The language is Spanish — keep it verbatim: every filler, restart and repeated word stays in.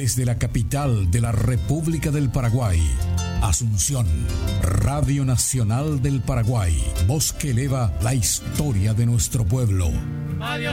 Desde la capital de la República del Paraguay, Asunción, Radio Nacional del Paraguay, voz que eleva la historia de nuestro pueblo. Adiós.